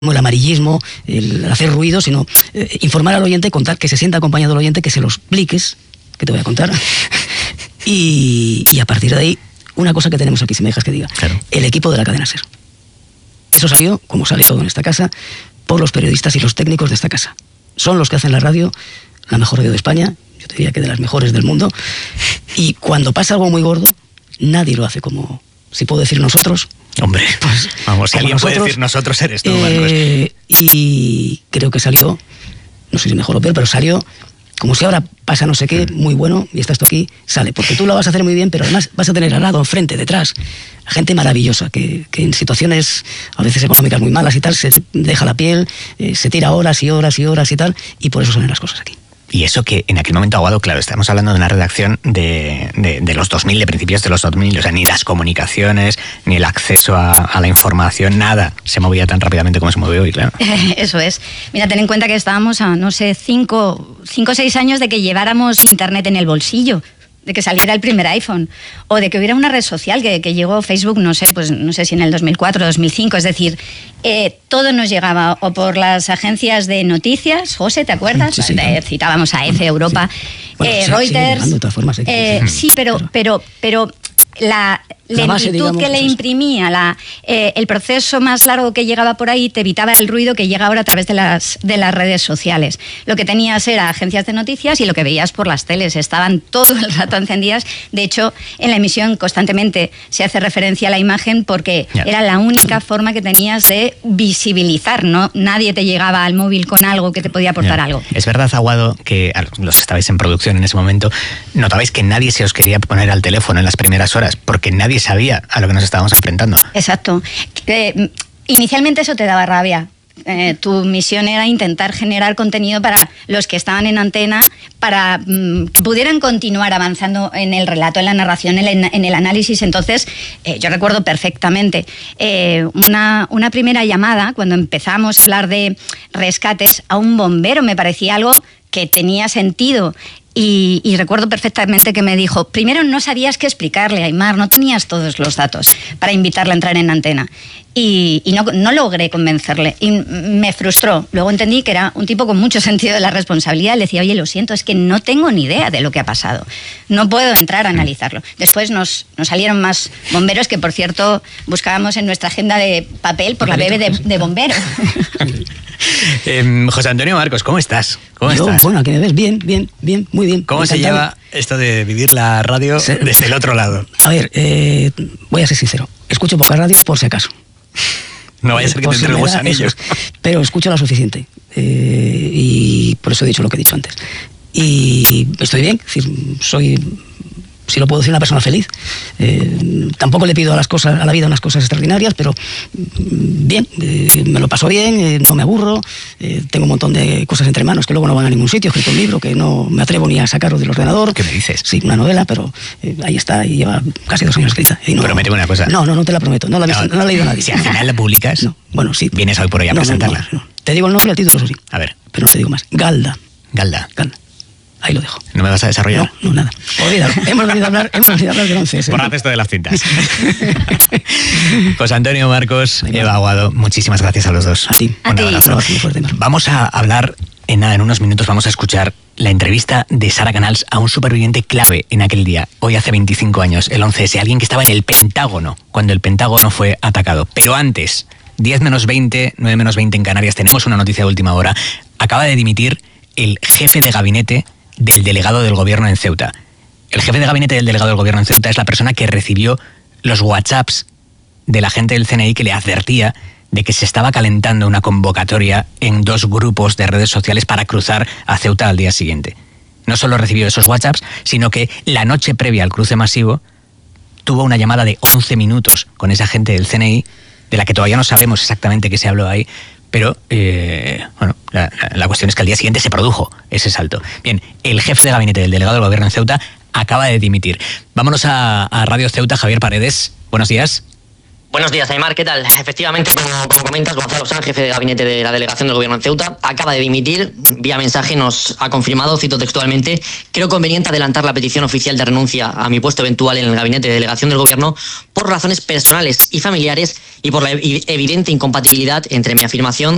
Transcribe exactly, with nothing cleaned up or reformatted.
el amarillismo, el hacer ruido, sino eh, informar al oyente, contar, que se sienta acompañado del oyente, que se lo expliques, que te voy a contar, y, y a partir de ahí, una cosa que tenemos aquí, si me dejas que diga, claro. El equipo de la cadena SER. Eso salió, como sale todo en esta casa, por los periodistas y los técnicos de esta casa. Son los que hacen la radio, la mejor radio de España, yo te diría que de las mejores del mundo, y cuando pasa algo muy gordo, nadie lo hace como, si puedo decir nosotros. Hombre, pues vamos, si alguien nosotros, puede decir nosotros, eres tú, eh, y creo que salió, no sé si mejor o peor, pero salió, como si ahora pasa no sé qué, muy bueno, y está esto aquí, sale, porque tú lo vas a hacer muy bien, pero además vas a tener al lado, enfrente, detrás, gente maravillosa, que, que en situaciones a veces económicas muy malas y tal, se deja la piel, eh, se tira horas y horas y horas y tal, y por eso salen las cosas aquí. Y eso que en aquel momento, Aguado, claro, estamos hablando de una redacción de, de, de los dos mil, de principios de los dos mil, o sea, ni las comunicaciones, ni el acceso a, a la información, nada se movía tan rápidamente como se mueve hoy, claro. Eso es. Mira, ten en cuenta que estábamos a, no sé, cinco o seis años de que lleváramos internet en el bolsillo, de que saliera el primer iPhone, o de que hubiera una red social que, que llegó Facebook, no sé, pues no sé si en el dos mil cuatro, dos mil cinco, es decir, eh, todo nos llegaba o por las agencias de noticias, José, ¿te acuerdas? Sí, sí, de, claro. Citábamos a F, Europa, sí. Bueno, eh, sí, Reuters, sí, de todas formas, eh, sí, pero, pero, pero la lentitud base, digamos, que le imprimía, la, eh, el proceso más largo que llegaba por ahí, te evitaba el ruido que llega ahora a través de las, de las redes sociales. Lo que tenías era agencias de noticias y lo que veías por las teles, estaban todo el rato encendidas. De hecho, en la emisión constantemente se hace referencia a la imagen porque yeah. era la única forma que tenías de visibilizar, ¿no? Nadie te llegaba al móvil con algo que te podía aportar yeah. algo. Es verdad, Aguado, que los que estabais en producción en ese momento, notabais que nadie se os quería poner al teléfono en las primeras horas, porque nadie sabía a lo que nos estábamos enfrentando. Exacto. Eh, inicialmente eso te daba rabia. Eh, tu misión era intentar generar contenido para los que estaban en antena, para mm, que pudieran continuar avanzando en el relato, en la narración, en el, en el análisis. Entonces, eh, yo recuerdo perfectamente eh, una, una primera llamada, cuando empezamos a hablar de rescates, a un bombero me parecía algo que tenía sentido. Y, y recuerdo perfectamente que me dijo, primero no sabías qué explicarle, Aimar, no tenías todos los datos para invitarle a entrar en antena. Y, y no, no logré convencerle y me frustró. Luego entendí que era un tipo con mucho sentido de la responsabilidad. Le decía, oye, lo siento, es que no tengo ni idea de lo que ha pasado. No puedo entrar a analizarlo. Después nos, nos salieron más bomberos que, por cierto, buscábamos en nuestra agenda de papel por la B B de, de bombero. eh, José Antonio Marcos, ¿cómo estás? ¿Cómo Yo, estás? Bueno, aquí me ves bien, bien, bien, muy bien. ¿Cómo se lleva esto de vivir la radio Se, desde el otro lado? A ver, eh, voy a ser sincero. Escucho poca radio por si acaso. No vaya a ser que te entre el gusanillo. Pero escucho lo suficiente. Eh, y por eso he dicho lo que he dicho antes. Y estoy bien, es decir, soy, si lo puedo decir, una persona feliz. Eh, tampoco le pido a las cosas, a la vida unas cosas extraordinarias, pero bien, eh, me lo paso bien, eh, no me aburro, eh, tengo un montón de cosas entre manos que luego no van a ningún sitio, he escrito un libro que no me atrevo ni a sacarlo del ordenador. ¿Qué me dices? Sí, una novela, pero eh, ahí está, y lleva casi dos años escrita. Y no, Promete una cosa. No, no, no te la prometo, no la, no, no la ha leído nadie. Si al final la publicas, no, bueno, sí. Vienes hoy por hoy a no, presentarla. No, no, no. Te digo el nombre y el título, eso sí. A ver. Pero no te digo más. Galda. Galda. Galda. Ahí lo dejo. ¿No me vas a desarrollar? No, no, nada. Olvídalo. hemos venido a hablar, hemos venido a hablar del once ese. Borrad esto de las cintas. José Antonio Marcos, Eva Aguado, muchísimas gracias a los dos. A ti. A Un ti. abrazo. Vamos a hablar, en nada, en unos minutos vamos a escuchar la entrevista de Sara Canals a un superviviente clave en aquel día, hoy hace veinticinco años, el once ese, alguien que estaba en el Pentágono, cuando el Pentágono fue atacado. Pero antes, diez menos veinte, nueve menos veinte en Canarias, tenemos una noticia de última hora. Acaba de dimitir el jefe de gabinete del delegado del gobierno en Ceuta. El jefe de gabinete del delegado del gobierno en Ceuta es la persona que recibió los WhatsApps de la gente del C N I que le advertía de que se estaba calentando una convocatoria en dos grupos de redes sociales para cruzar a Ceuta al día siguiente. No solo recibió esos WhatsApps, sino que la noche previa al cruce masivo tuvo una llamada de once minutos con esa gente del C N I, de la que todavía no sabemos exactamente qué se habló ahí, pero eh, bueno, la, la cuestión es que al día siguiente se produjo ese salto. Bien, el jefe de gabinete del delegado del gobierno en Ceuta acaba de dimitir. Vámonos a, a Radio Ceuta, Javier Paredes. Buenos días. Buenos días, Aimar, ¿qué tal? Efectivamente, como, como comentas, Gonzalo Sanz, jefe de gabinete de la delegación del gobierno en Ceuta, acaba de dimitir. Vía mensaje nos ha confirmado, cito textualmente, creo conveniente adelantar la petición oficial de renuncia a mi puesto eventual en el gabinete de delegación del gobierno por razones personales y familiares y por la evidente incompatibilidad entre mi afirmación